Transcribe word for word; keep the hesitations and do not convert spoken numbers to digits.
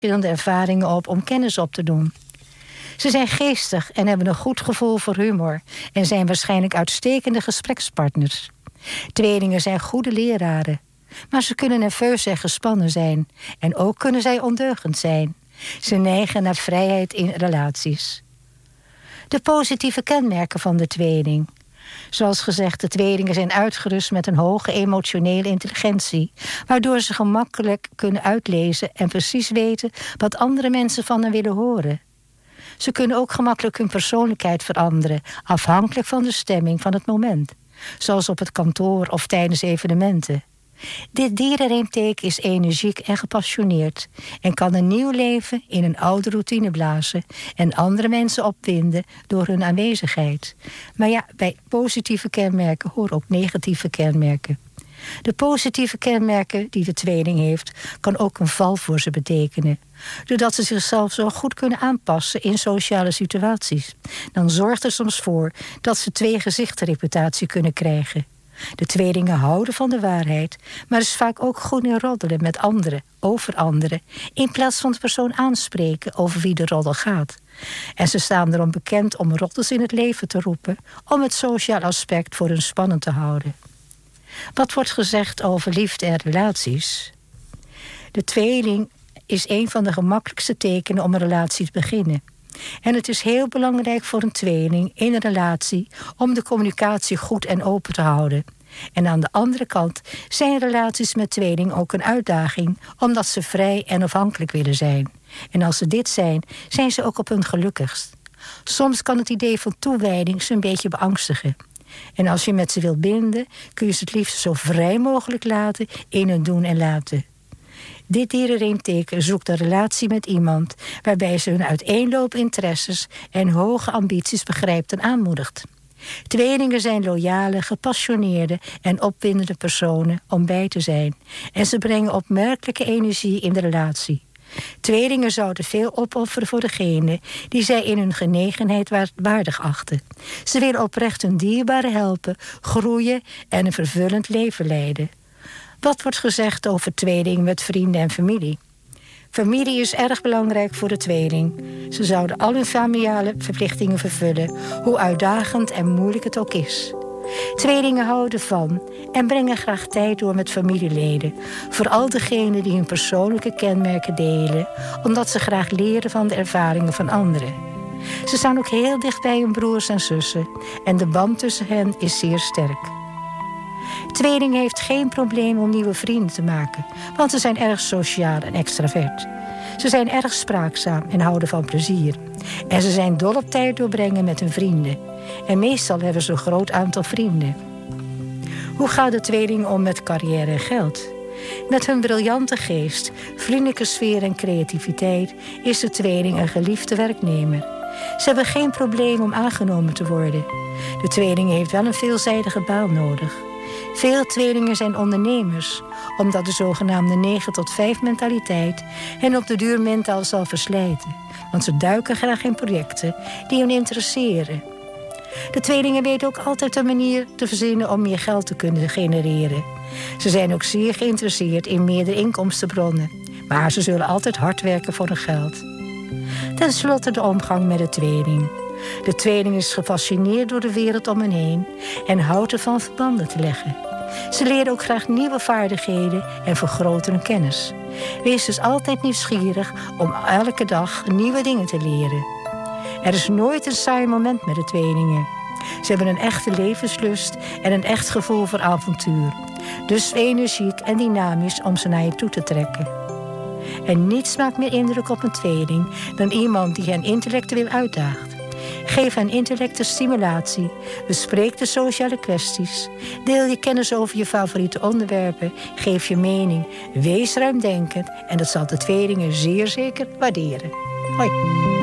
verschillende ervaringen op om kennis op te doen. Ze zijn geestig en hebben een goed gevoel voor humor en zijn waarschijnlijk uitstekende gesprekspartners. Tweelingen zijn goede leraren, maar ze kunnen nerveus en gespannen zijn en ook kunnen zij ondeugend zijn. Ze neigen naar vrijheid in relaties. De positieve kenmerken van de tweeling. Zoals gezegd, de tweelingen zijn uitgerust met een hoge emotionele intelligentie, waardoor ze gemakkelijk kunnen uitlezen en precies weten wat andere mensen van hen willen horen. Ze kunnen ook gemakkelijk hun persoonlijkheid veranderen, afhankelijk van de stemming van het moment, zoals op het kantoor of tijdens evenementen. Dit dierenreemteken is energiek en gepassioneerd en kan een nieuw leven in een oude routine blazen en andere mensen opwinden door hun aanwezigheid. Maar ja, bij positieve kenmerken horen ook negatieve kenmerken. De positieve kenmerken die de tweeling heeft, kan ook een val voor ze betekenen. Doordat ze zichzelf zo goed kunnen aanpassen in sociale situaties. Dan zorgt er soms voor dat ze twee gezichtenreputatie kunnen krijgen. De tweelingen houden van de waarheid, maar is vaak ook goed in roddelen met anderen, over anderen, in plaats van de persoon aanspreken over wie de roddel gaat. En ze staan erom bekend om roddels in het leven te roepen, om het sociaal aspect voor hun spannend te houden. Wat wordt gezegd over liefde en relaties? De tweeling is een van de gemakkelijkste tekenen om een relatie te beginnen. En het is heel belangrijk voor een tweeling in een relatie om de communicatie goed en open te houden. En aan de andere kant zijn relaties met tweeling ook een uitdaging, omdat ze vrij en afhankelijk willen zijn. En als ze dit zijn, zijn ze ook op hun gelukkigst. Soms kan het idee van toewijding ze een beetje beangstigen. En als je met ze wilt binden, kun je ze het liefst zo vrij mogelijk laten in hun doen en laten. Dit dierenreemteken zoekt een relatie met iemand waarbij ze hun uiteenlopende interesses en hoge ambities begrijpt en aanmoedigt. Tweelingen zijn loyale, gepassioneerde en opwindende personen om bij te zijn. En ze brengen opmerkelijke energie in de relatie. Tweelingen zouden veel opofferen voor degene die zij in hun genegenheid waardig achten. Ze willen oprecht hun dierbaren helpen, groeien en een vervullend leven leiden. Wat wordt gezegd over tweeling met vrienden en familie? Familie is erg belangrijk voor de tweeling. Ze zouden al hun familiale verplichtingen vervullen, hoe uitdagend en moeilijk het ook is. Tweelingen houden van en brengen graag tijd door met familieleden. Vooral degenen die hun persoonlijke kenmerken delen, omdat ze graag leren van de ervaringen van anderen. Ze staan ook heel dicht bij hun broers en zussen en de band tussen hen is zeer sterk. Tweeling heeft geen probleem om nieuwe vrienden te maken, want ze zijn erg sociaal en extravert. Ze zijn erg spraakzaam en houden van plezier. En ze zijn dol op tijd doorbrengen met hun vrienden. En meestal hebben ze een groot aantal vrienden. Hoe gaat de tweeling om met carrière en geld? Met hun briljante geest, vriendelijke sfeer en creativiteit is de tweeling een geliefde werknemer. Ze hebben geen probleem om aangenomen te worden. De tweeling heeft wel een veelzijdige baan nodig. Veel tweelingen zijn ondernemers, omdat de zogenaamde negen tot vijf mentaliteit hen op de duur mentaal zal verslijten. Want ze duiken graag in projecten die hen interesseren. De tweelingen weten ook altijd een manier te verzinnen om meer geld te kunnen genereren. Ze zijn ook zeer geïnteresseerd in meerdere inkomstenbronnen, maar ze zullen altijd hard werken voor hun geld. Ten slotte de omgang met de tweeling. De tweeling is gefascineerd door de wereld om hen heen en houdt ervan verbanden te leggen. Ze leren ook graag nieuwe vaardigheden en vergroten hun kennis. Wees dus altijd nieuwsgierig om elke dag nieuwe dingen te leren. Er is nooit een saai moment met de tweelingen. Ze hebben een echte levenslust en een echt gevoel voor avontuur. Dus energiek en dynamisch om ze naar je toe te trekken. En niets maakt meer indruk op een tweeling dan iemand die hen intellectueel uitdaagt. Geef hen intellectuele stimulatie, bespreek de sociale kwesties, deel je kennis over je favoriete onderwerpen, geef je mening, wees ruimdenkend en dat zal de tweelingen zeer zeker waarderen. Hoi.